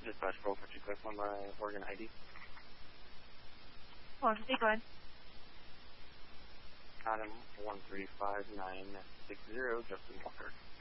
Dispatch 450 Cliff on my Oregon ID. Hold on, go ahead. Adam 135960, Justin Walker.